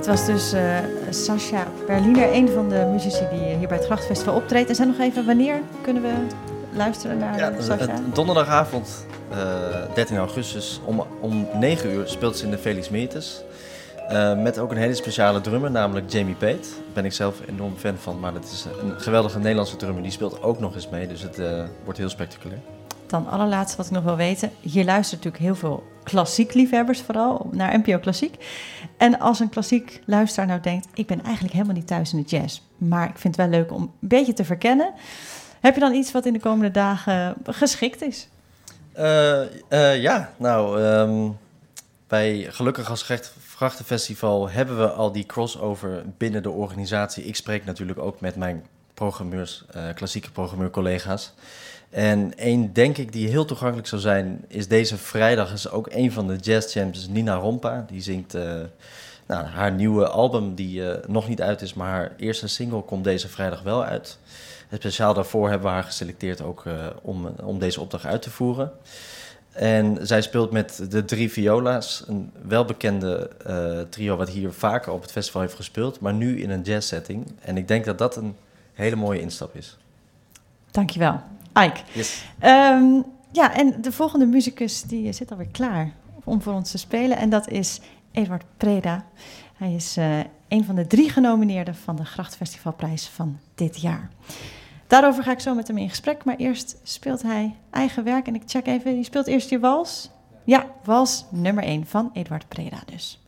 Dit was dus Sascha Berliner, een van de muzici die hier bij het Grachtfestival optreedt. En zeg nog even, wanneer kunnen we luisteren naar Sascha? Donderdagavond, 13 augustus, om 9 uur speelt ze in de Felix Meertens. Met ook een hele speciale drummer, namelijk Jamie Pate. Daar ben ik zelf enorm fan van, maar dat is een geweldige Nederlandse drummer. Die speelt ook nog eens mee, dus het wordt heel spectaculair. Dan allerlaatste wat ik nog wil weten. Hier luisteren natuurlijk heel veel klassiek liefhebbers vooral naar NPO Klassiek. En als een klassiek luisteraar nou denkt, ik ben eigenlijk helemaal niet thuis in de jazz, maar ik vind het wel leuk om een beetje te verkennen. Heb je dan iets wat in de komende dagen geschikt is? Bij Gelukkig als Grachtenfestival hebben we al die crossover binnen de organisatie. Ik spreek natuurlijk ook met mijn programmeurs, klassieke programmeurcollega's. En één, denk ik, die heel toegankelijk zou zijn, is deze vrijdag is ook een van de jazzchamps, Nina Rompa. Die zingt haar nieuwe album, die nog niet uit is, maar haar eerste single komt deze vrijdag wel uit. En speciaal daarvoor hebben we haar geselecteerd ook om deze opdracht uit te voeren. En zij speelt met de 3 Viola's, een welbekende trio wat hier vaker op het festival heeft gespeeld, maar nu in een jazzsetting. En ik denk dat dat een hele mooie instap is. Dankjewel, Ike. Yes. En de volgende muzikus die zit alweer klaar om voor ons te spelen. En dat is Eduard Preda. Hij is een van de 3 genomineerden van de Grachtfestivalprijs van dit jaar. Daarover ga ik zo met hem in gesprek. Maar eerst speelt hij eigen werk. En ik check even, die speelt eerst je wals. Ja, wals nummer 1 van Eduard Preda dus.